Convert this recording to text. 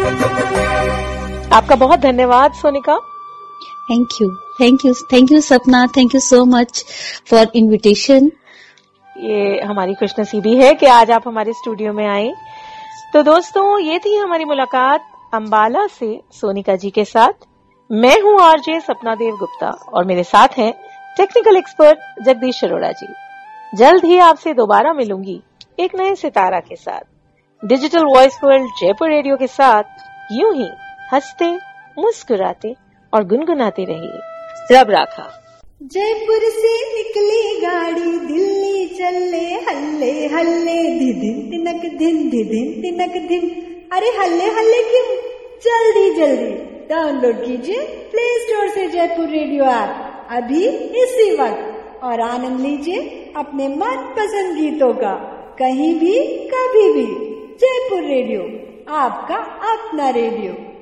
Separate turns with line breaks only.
आपका बहुत धन्यवाद सोनिका।
थैंक यू सपना, thank you so much for invitation.
ये हमारी खुशनसीबी है कि आज आप हमारे स्टूडियो में आए। तो दोस्तों, ये थी हमारी मुलाकात अंबाला से सोनिका जी के साथ। मैं हूँ आरजे सपना देव गुप्ता और मेरे साथ हैं टेक्निकल एक्सपर्ट जगदीश अरोड़ा जी। जल्द ही आपसे दोबारा मिलूंगी एक नए सितारा के साथ। Digital voice world Jaipur radio के साथ यूं ही हंसते, मुस्कुराते और गुनगुनाते रहिए। रब राखा।
जयपुर से निकली गाड़ी दिल्ली चले हल्ले हल्ले धिदिन तिनक धिन धिदिन तिनक धिन। अरे हल्ले हल्ले क्यों, जल्दी जल्दी डाउनलोड कीजिए प्ले स्टोर से जयपुर रेडियो ऐप अभी इसी वक्त और आनंद लीजिए अपने मनपसंद गीतों का कहीं भी कभी भी। जयपुर रेडियो, आपका अपना रेडियो।